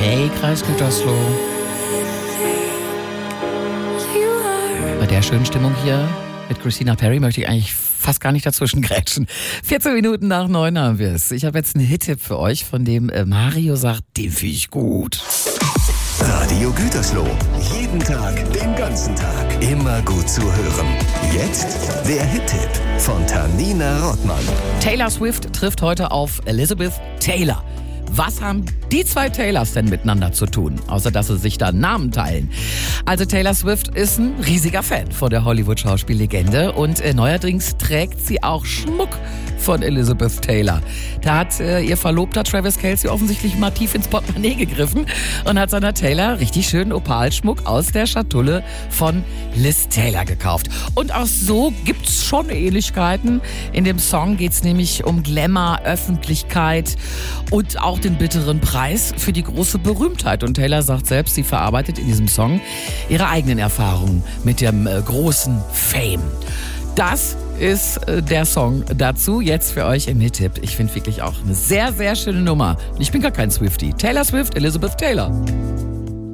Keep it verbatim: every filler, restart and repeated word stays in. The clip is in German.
Hey, Kreis Gütersloh. Bei der schönen Stimmung hier mit Christina Perri möchte ich eigentlich fast gar nicht dazwischen grätschen. vierzehn Minuten nach neun haben wir es. Ich habe jetzt einen Hit-Tipp für euch, von dem Mario sagt, den finde ich gut. Radio Gütersloh. Jeden Tag, den ganzen Tag. Immer gut zu hören. Jetzt der Hit-Tipp von Tanina Rottmann. Taylor Swift trifft heute auf Elizabeth Taylor. Was haben die zwei Taylors denn miteinander zu tun, außer dass sie sich da Namen teilen? Also Taylor Swift ist ein riesiger Fan von der Hollywood-Schauspiellegende und äh, neuerdings trägt sie auch Schmuck von Elizabeth Taylor. Da hat äh, ihr Verlobter Travis Kelce offensichtlich mal tief ins Portemonnaie gegriffen und hat seiner Taylor richtig schönen Opalschmuck aus der Schatulle von Liz Taylor gekauft. Und auch so gibt's schon Ähnlichkeiten. In dem Song geht's nämlich um Glamour, Öffentlichkeit und auch den bitteren Preis für die große Berühmtheit. Und Taylor sagt selbst, sie verarbeitet in diesem Song ihre eigenen Erfahrungen mit dem äh, großen Fame. Das ist äh, der Song dazu, jetzt für euch im Hit-Tipp. Ich finde wirklich auch eine sehr, sehr schöne Nummer. Ich bin gar kein Swiftie. Taylor Swift, Elizabeth Taylor.